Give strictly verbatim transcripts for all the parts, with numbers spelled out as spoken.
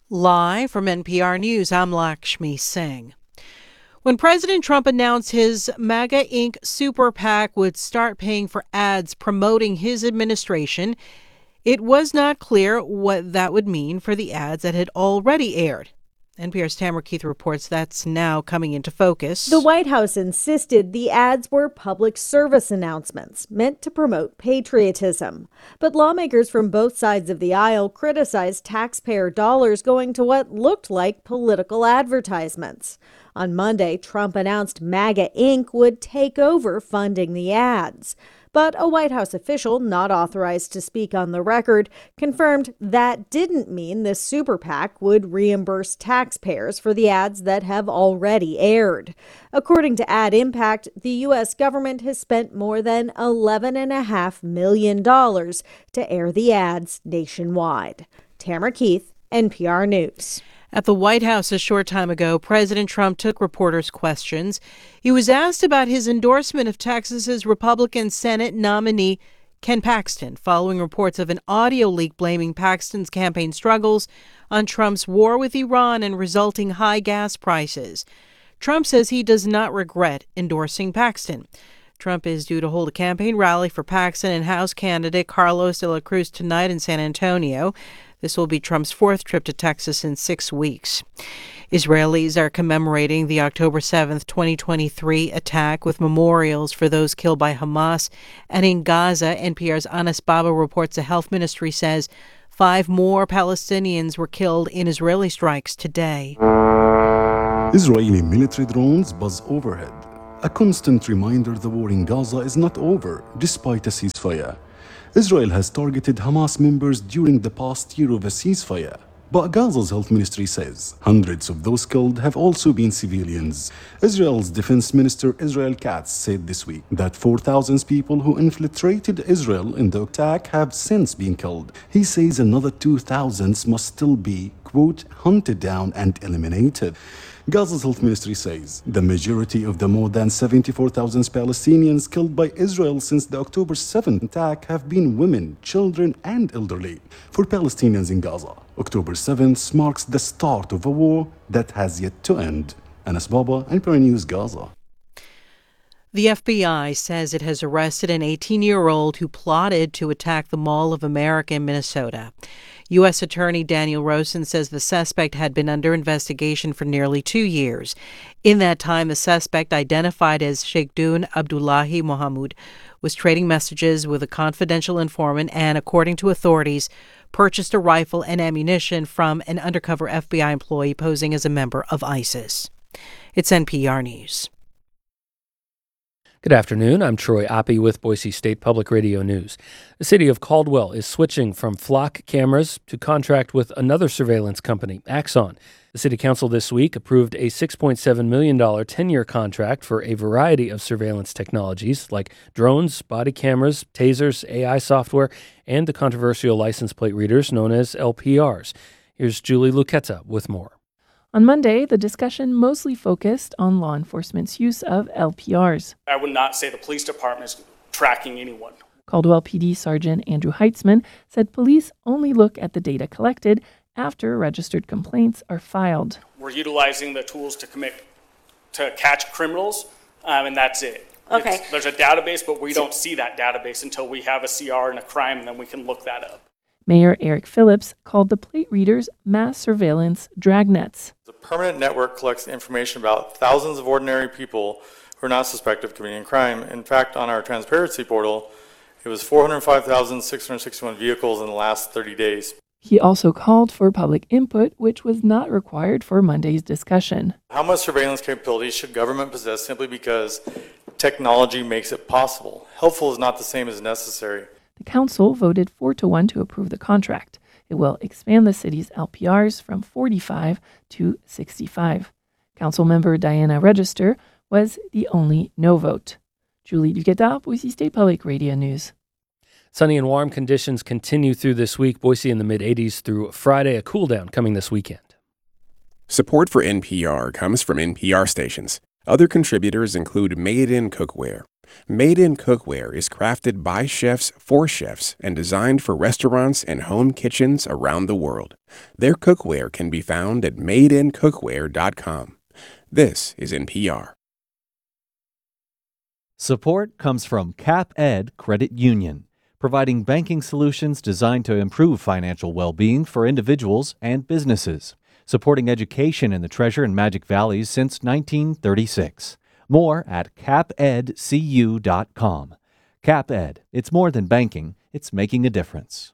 Live from N P R News, I'm Lakshmi Singh. When President Trump announced his MAGA Incorporated super PAC would start paying for ads promoting his administration, it was not clear what that would mean for the ads that had already aired. N P R's Tamara Keith reports that's now coming into focus. The White House insisted the ads were public service announcements meant to promote patriotism. But lawmakers from both sides of the aisle criticized taxpayer dollars going to what looked like political advertisements. On Monday, Trump announced MAGA Incorporated would take over funding the ads. But a White House official not authorized to speak on the record confirmed that didn't mean the super PAC would reimburse taxpayers for the ads that have already aired. According to Ad Impact, the U S government has spent more than eleven point five million dollars to air the ads nationwide. Tamara Keith, N P R News. At the White House a short time ago, President Trump took reporters' questions. He was asked about his endorsement of Texas's Republican Senate nominee Ken Paxton, following reports of an audio leak blaming Paxton's campaign struggles on Trump's war with Iran and resulting high gas prices. Trump says he does not regret endorsing Paxton. Trump is due to hold a campaign rally for Paxton and House candidate Carlos de la Cruz tonight in San Antonio. This will be Trump's fourth trip to Texas in six weeks. Israelis are commemorating the October seventh, twenty twenty-three attack with memorials for those killed by Hamas. And in Gaza, N P R's Anas Baba reports the health ministry says five more Palestinians were killed in Israeli strikes today. Israeli military drones buzz overhead. A constant reminder the war in Gaza is not over, despite a ceasefire. Israel has targeted Hamas members during the past year of a ceasefire. But Gaza's health ministry says hundreds of those killed have also been civilians. Israel's defense minister Israel Katz said this week that four thousand people who infiltrated Israel in the attack have since been killed. He says another two thousand must still be, quote, hunted down and eliminated. Gaza's health ministry says the majority of the more than seventy-four thousand Palestinians killed by Israel since the October seventh attack have been women, children, and elderly. For Palestinians in Gaza, October seventh marks the start of a war that has yet to end. Anas Baba, N P R News, Gaza. The F B I says it has arrested an eighteen-year-old who plotted to attack the Mall of America in Minnesota. U S Attorney Daniel Rosen says the suspect had been under investigation for nearly two years. In that time, the suspect, identified as Sheikhdun Abdullahi Mohamud, was trading messages with a confidential informant and, according to authorities, purchased a rifle and ammunition from an undercover F B I employee posing as a member of ISIS. It's N P R News. Good afternoon. I'm Troy Oppie with Boise State Public Radio News. The city of Caldwell is switching from flock cameras to contract with another surveillance company, Axon. The city council this week approved a six point seven million dollars ten-year contract for a variety of surveillance technologies like drones, body cameras, tasers, A I software, and the controversial license plate readers known as L P Rs. Here's Julie Lucchetta with more. On Monday, the discussion mostly focused on law enforcement's use of L P Rs. I would not say the police department is tracking anyone. Caldwell P D Sergeant Andrew Heitzman said police only look at the data collected after registered complaints are filed. We're utilizing the tools to commit, to catch criminals, um, and that's it. Okay. It's, there's a database, but we don't see that database until we have a C R and a crime, and then we can look that up. Mayor Eric Phillips called the plate readers mass surveillance dragnets. The permanent network collects information about thousands of ordinary people who are not suspected of committing a crime. In fact, on our transparency portal, it was four hundred five thousand six hundred sixty-one vehicles in the last thirty days. He also called for public input, which was not required for Monday's discussion. How much surveillance capabilities should government possess simply because technology makes it possible? Helpful is not the same as necessary. The council voted four to one to approve the contract. It will expand the city's L P Rs from forty-five to sixty-five. Councilmember Diana Register was the only no vote. Julie Duquetta, Boise State Public Radio News. Sunny and warm conditions continue through this week. Boise in the mid-eighties through Friday. A cool down coming this weekend. Support for N P R comes from N P R stations. Other contributors include Made in Cookware, Made in Cookware is crafted by chefs for chefs and designed for restaurants and home kitchens around the world. Their cookware can be found at made in cookware dot com. This is N P R. Support comes from CapEd Credit Union, providing banking solutions designed to improve financial well-being for individuals and businesses, supporting education in the Treasure and Magic Valleys since nineteen thirty-six. More at cap ed c u dot com. CapEd, it's more than banking, it's making a difference.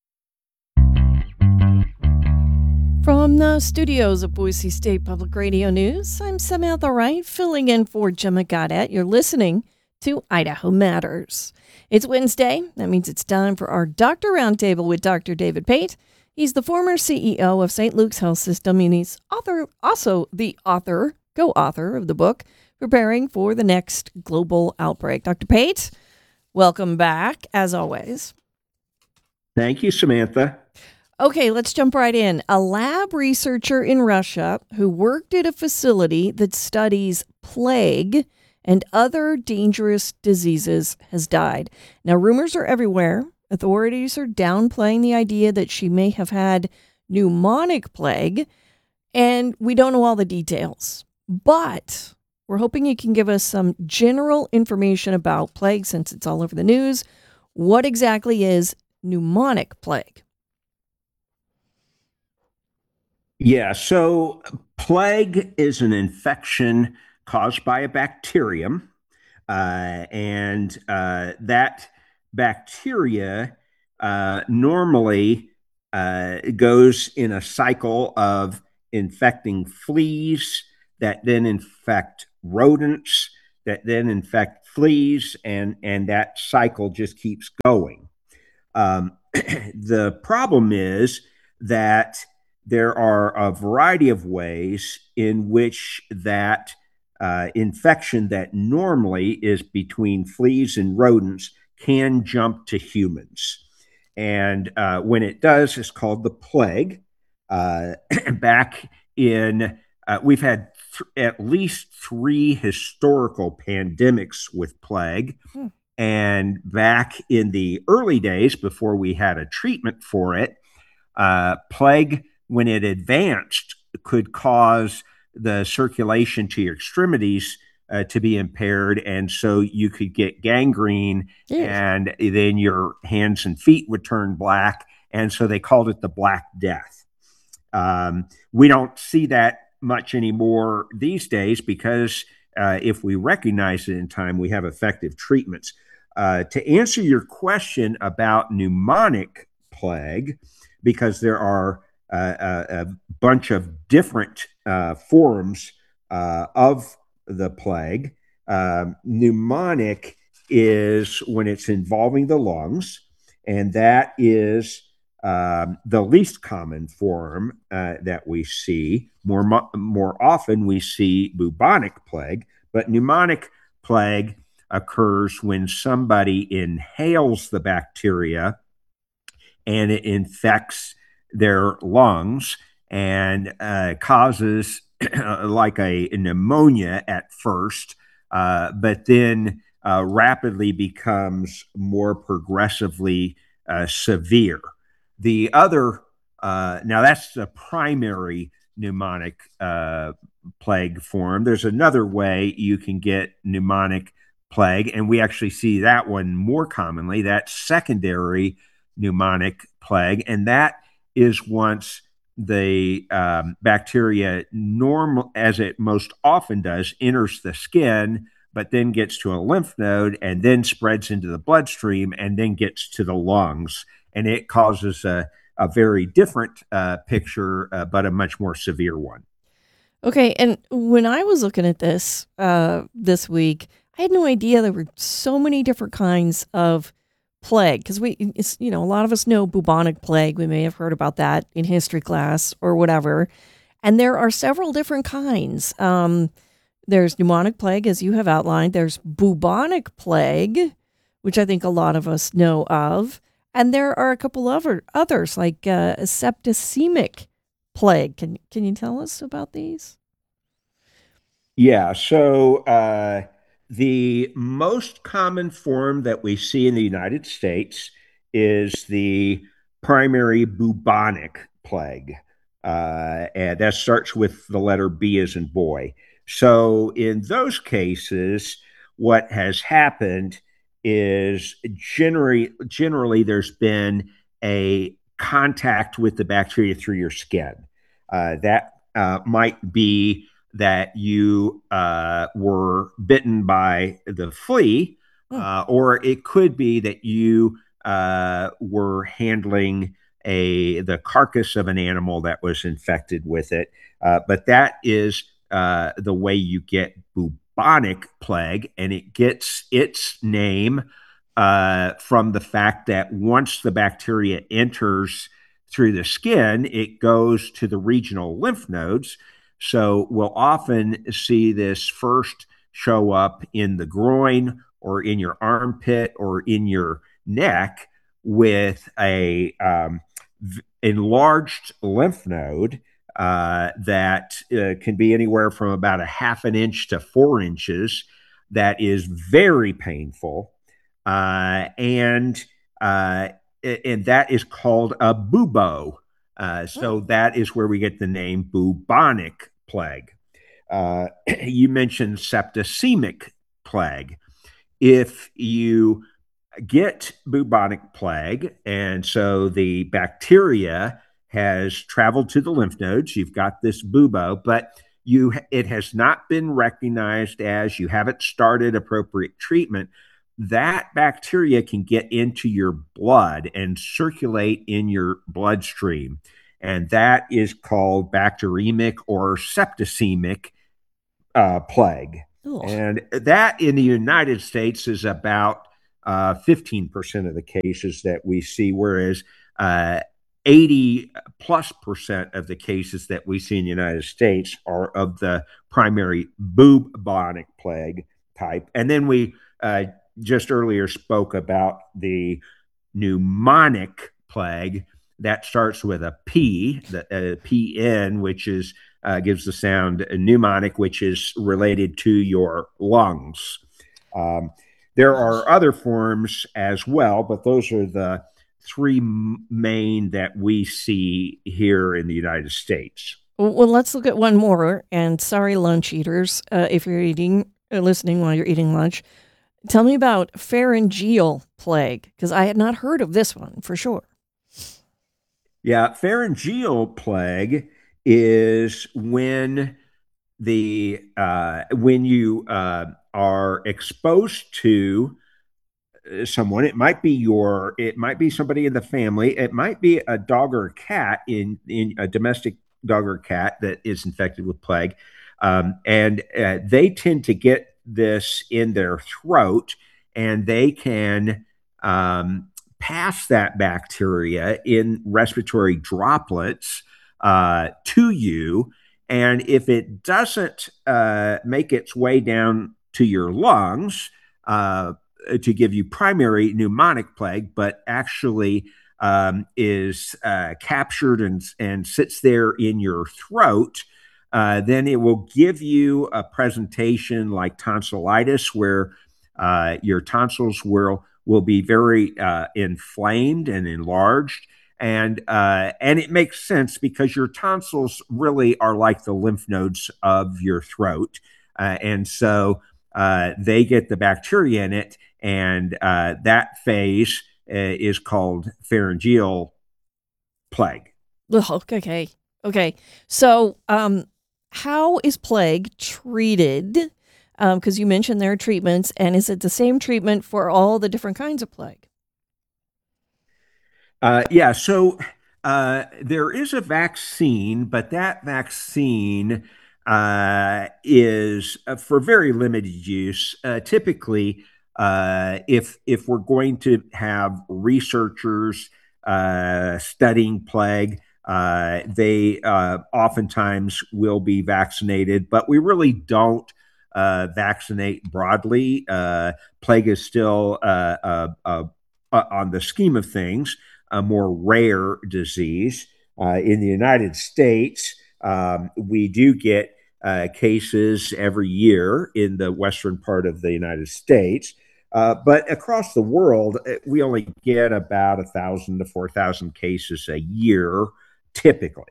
From the studios of Boise State Public Radio News, I'm Samantha Wright, filling in for Gemma Goddard. You're listening to Idaho Matters. It's Wednesday. That means it's time for our Doctor Roundtable with Doctor David Pate. He's the former C E O of Saint Luke's Health System, and he's author, also the author, co-author of the book, Preparing for the Next Global Outbreak. Doctor Pate, welcome back, as always. Thank you, Samantha. Okay, let's jump right in. A lab researcher in Russia who worked at a facility that studies plague and other dangerous diseases has died. Now, rumors are everywhere. Authorities are downplaying the idea that she may have had pneumonic plague, and we don't know all the details. But we're hoping you can give us some general information about plague since it's all over the news. What exactly is pneumonic plague? Yeah, so plague is an infection caused by a bacterium, uh, and uh, that bacteria uh, normally uh, goes in a cycle of infecting fleas that then infect rodents, that then infect fleas, and, and that cycle just keeps going. Um, the problem is that there are a variety of ways in which that uh, infection that normally is between fleas and rodents can jump to humans. And uh, when it does, it's called the plague. Uh, back in, uh, we've had th- at least three historical pandemics with plague. Hmm. And back in the early days, before we had a treatment for it, uh, plague, when it advanced, could cause the circulation to your extremities uh, to be impaired. And so you could get gangrene, yeah. and then your hands and feet would turn black. And so they called it the Black Death. Um, we don't see that much anymore these days because uh, if we recognize it in time, we have effective treatments. Uh, to answer your question about pneumonic plague, because there are uh, a, a bunch of different uh, forms uh, of the plague. Um, pneumonic is when it's involving the lungs, and that is um, the least common form uh, that we see. More, mo- more often we see bubonic plague, but pneumonic plague occurs when somebody inhales the bacteria and it infects their lungs and uh, causes like a pneumonia at first, uh, but then uh, rapidly becomes more progressively uh, severe. The other, uh, now that's the primary pneumonic uh, plague form. There's another way you can get pneumonic plague, and we actually see that one more commonly. That's secondary pneumonic plague, and that is once the um, bacteria, normal as it most often does, enters the skin, but then gets to a lymph node and then spreads into the bloodstream and then gets to the lungs. And it causes a, a very different uh, picture, uh, but a much more severe one. Okay, and when I was looking at this uh, this week, I had no idea there were so many different kinds of plague, because we, it's, you know, a lot of us know bubonic plague. We may have heard about that in history class or whatever. And there are several different kinds. Um, there's pneumonic plague, as you have outlined. There's bubonic plague, which I think a lot of us know of. And there are a couple other others, like uh, septicemic plague. Can can you tell us about these? Yeah. So uh, the most common form that we see in the United States is the primary bubonic plague. Uh, and that starts with the letter B as in boy. So in those cases, what has happened is generally, generally there's been a contact with the bacteria through your skin. Uh, that uh, might be that you uh, were bitten by the flea, uh, or it could be that you uh, were handling a the carcass of an animal that was infected with it. Uh, but that is uh, the way you get bubonic plague, and it gets its name uh, from the fact that once the bacteria enters through the skin, it goes to the regional lymph nodes. So we'll often see this first show up in the groin or in your armpit or in your neck with a um, v- enlarged lymph node uh, that uh, can be anywhere from about a half an inch to four inches. That is very painful, uh, and uh, and that is called a bubo. Uh, so that is where we get the name bubonic plague. Uh, you mentioned septicemic plague. If you get bubonic plague, and so the bacteria has traveled to the lymph nodes, you've got this bubo, but you it has not been recognized as you haven't started appropriate treatment. That bacteria can get into your blood and circulate in your bloodstream. And that is called bacteremic or septicemic uh, plague. Ugh. And that in the United States is about uh, fifteen percent of the cases that we see, whereas uh, eighty plus percent of the cases that we see in the United States are of the primary bubonic plague type. And then we uh, just earlier spoke about the pneumonic plague that starts with a P, the uh, P N, which is uh, gives the sound pneumonic, which is related to your lungs. Um, there are other forms as well, but those are the three m- main that we see here in the United States. Well, well, let's look at one more. And sorry, lunch eaters, uh, if you're eating, uh, listening while you're eating lunch, tell me about pharyngeal plague, because I had not heard of this one for sure. Yeah, pharyngeal plague is when the uh, when you uh, are exposed to someone. It might be your, it might be somebody in the family. It might be a dog or a cat in in a domestic dog or cat that is infected with plague, um, and uh, they tend to get this in their throat, and they can um, pass that bacteria in respiratory droplets uh, to you. And if it doesn't uh, make its way down to your lungs uh, to give you primary pneumonic plague, but actually um, is uh, captured and, and sits there in your throat, uh, then it will give you a presentation like tonsillitis, where uh, your tonsils will will be very uh, inflamed and enlarged. And uh, and it makes sense because your tonsils really are like the lymph nodes of your throat. Uh, and so uh, they get the bacteria in it. And uh, that phase uh, is called pharyngeal plague. Ugh, okay. Okay. So um, how is plague treated? Because um, you mentioned there are treatments. And is it the same treatment for all the different kinds of plague? Uh, yeah, so uh, there is a vaccine, but that vaccine uh, is uh, for very limited use. Uh, typically, uh, if if we're going to have researchers uh, studying plague, uh, they uh, oftentimes will be vaccinated, but we really don't uh, vaccinate broadly. Uh, plague is still uh, uh, uh, on the scheme of things a more rare disease. Uh, in the United States, um, we do get uh, cases every year in the western part of the United States. Uh, but across the world, we only get about a thousand to four thousand cases a year, typically.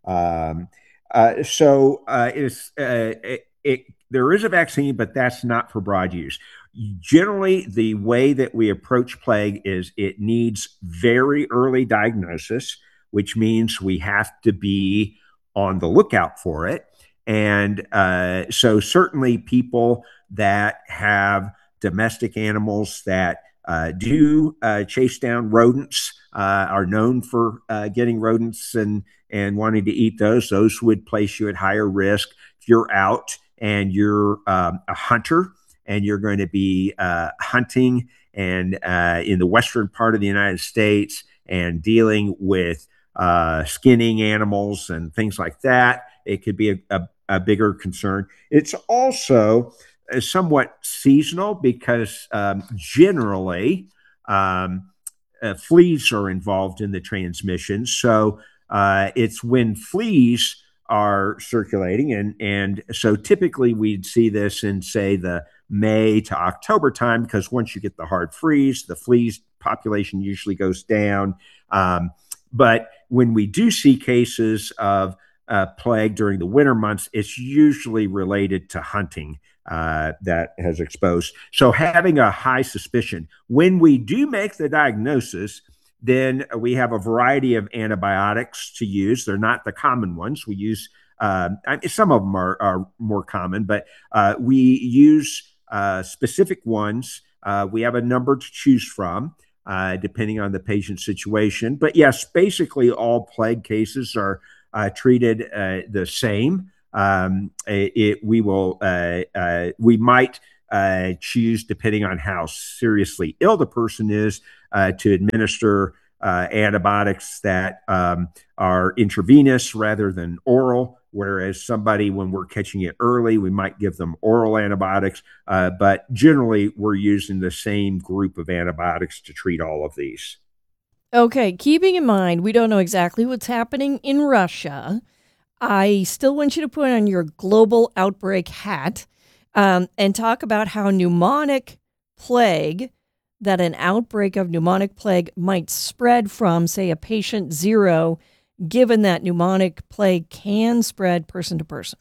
Um, uh, so uh, it's uh, it, it, there is a vaccine, but that's not for broad use. Generally, the way that we approach plague is it needs very early diagnosis, which means we have to be on the lookout for it. And uh, so certainly people that have domestic animals that uh, do uh, chase down rodents uh, are known for uh, getting rodents and, and wanting to eat those. Those would place you at higher risk. If you're out and you're um, a hunter and you're going to be uh, hunting and uh, in the western part of the United States and dealing with uh, skinning animals and things like that, it could be a, a, a bigger concern. It's also uh, somewhat seasonal because um, generally um, uh, fleas are involved in the transmission. So uh, it's when fleas are circulating. And, and so typically we'd see this in, say, the May to October time, because once you get the hard freeze, the fleas population usually goes down. Um, but when we do see cases of uh, plague during the winter months, it's usually related to hunting uh, that has exposed. So having a high suspicion, when we do make the diagnosis, then we have a variety of antibiotics to use. They're not the common ones. We use, uh, I mean, some of them are, are more common, but uh, we use uh, specific ones. Uh, we have a number to choose from, uh, depending on the patient situation. But yes, basically all plague cases are uh, treated uh, the same. Um, it, we will, uh, uh, we might uh, choose, depending on how seriously ill the person is, uh, to administer uh, antibiotics that um, are intravenous rather than oral. Whereas somebody, when we're catching it early, we might give them oral antibiotics. Uh, but generally, we're using the same group of antibiotics to treat all of these. Okay, keeping in mind, we don't know exactly what's happening in Russia. I still want you to put on your global outbreak hat um, and talk about how pneumonic plague, that an outbreak of pneumonic plague might spread from, say, a patient zero, given that pneumonic plague can spread person to person.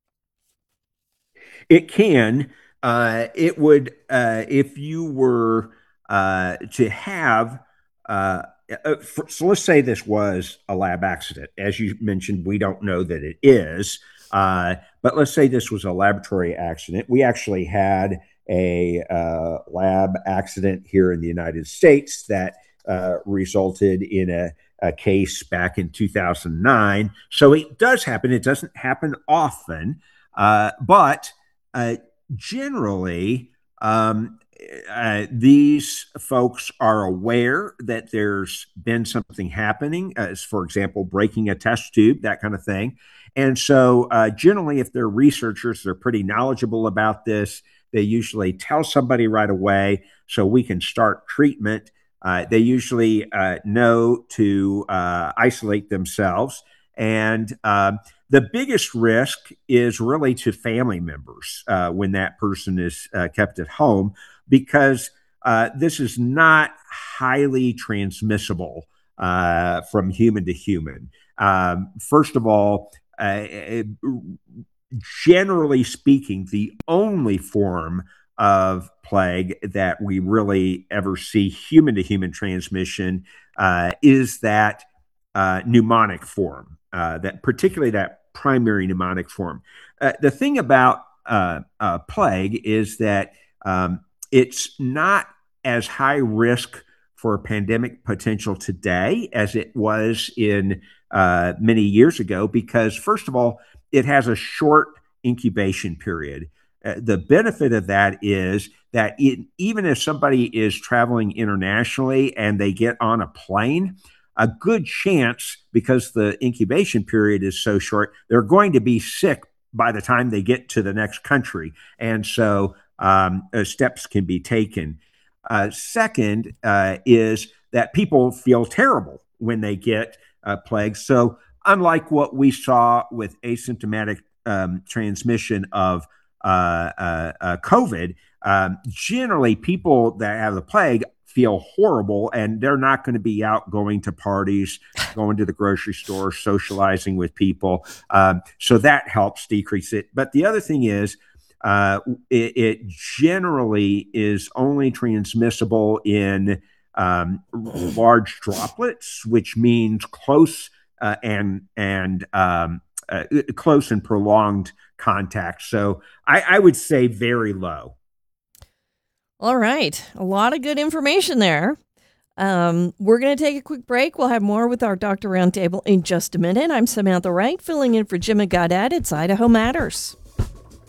It can. Uh, it would, uh, if you were uh, to have, uh, uh, for, so let's say this was a lab accident. As you mentioned, we don't know that it is, uh, but let's say this was a laboratory accident. We actually had a uh, lab accident here in the United States that uh, resulted in a, a case back in two thousand nine. So it does happen. It doesn't happen often, uh, but uh, generally, um, uh, these folks are aware that there's been something happening, as for example, breaking a test tube, that kind of thing. And so uh, generally, if they're researchers, they're pretty knowledgeable about this. They usually tell somebody right away so we can start treatment. Uh, they usually uh, know to uh, isolate themselves. And um, the biggest risk is really to family members uh, when that person is uh, kept at home, because uh, this is not highly transmissible uh, from human to human. Um, first of all, uh, generally speaking, the only form of plague that we really ever see human to human transmission uh, is that uh, pneumonic form, uh, that particularly that primary pneumonic form. Uh, the thing about uh, uh, plague is that um, it's not as high risk for pandemic potential today as it was in uh, many years ago, because first of all, it has a short incubation period. Uh, the benefit of that is that it, even if somebody is traveling internationally and they get on a plane, a good chance, because the incubation period is so short, they're going to be sick by the time they get to the next country. And so um, uh, steps can be taken. Uh, second uh, is that people feel terrible when they get uh, plague. So unlike what we saw with asymptomatic um, transmission of uh, uh, uh, COVID, um, generally people that have the plague feel horrible, and they're not going to be out going to parties, going to the grocery store, socializing with people. Um, so that helps decrease it. But the other thing is, uh, it, it generally is only transmissible in um, large droplets, which means close uh, and and um, uh, close and prolonged contact. So I, I would say very low. All right. A lot of good information there. Um, we're going to take a quick break. We'll have more with our Doctor Roundtable in just a minute. I'm Samantha Wright, filling in for Jim Goddard. It's Idaho Matters.